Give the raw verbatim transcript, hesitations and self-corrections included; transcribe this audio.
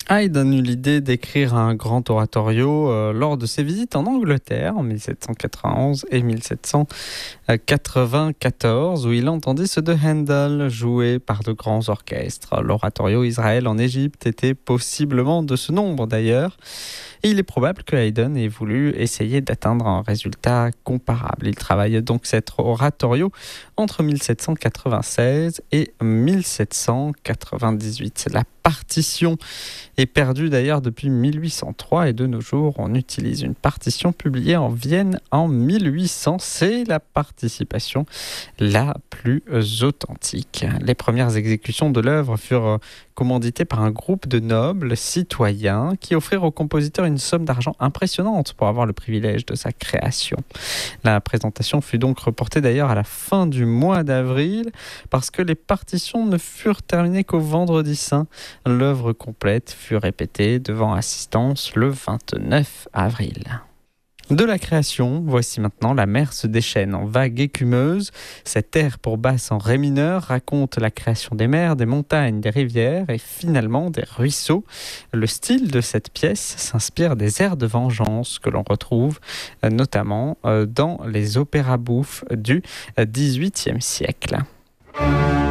Haydn eut l'idée d'écrire un grand oratorio euh, lors de ses visites en Angleterre en mille sept cent quatre-vingt-onze et mille sept cent quatre-vingt-quatorze, où il entendit ceux de Handel joués par de grands orchestres. L'oratorio Israël en Égypte était possiblement de ce nombre d'ailleurs. Et il est probable que Haydn ait voulu essayer d'atteindre un résultat comparable. Il travaille donc cet oratorio entre mille sept cent quatre-vingt-seize et mille sept cent quatre-vingt-dix-huit. La partition est perdue d'ailleurs depuis mille huit cent trois et de nos jours on utilise une partition publiée en Vienne en mille huit cents. C'est la participation la plus authentique. Les premières exécutions de l'œuvre furent commanditées par un groupe de nobles citoyens qui offrirent au compositeur une somme d'argent impressionnante pour avoir le privilège de sa création. La présentation fut donc reportée d'ailleurs à la fin du mois d'avril parce que les partitions ne furent terminées qu'au vendredi saint. L'œuvre complète fut répétée devant assistance le vingt-neuf avril. De la création, voici maintenant La mer se déchaîne en vagues écumeuses. Cet air pour basse en ré mineur raconte la création des mers, des montagnes, des rivières et finalement des ruisseaux. Le style de cette pièce s'inspire des airs de vengeance que l'on retrouve notamment dans les opéras bouffes du dix-huitième siècle.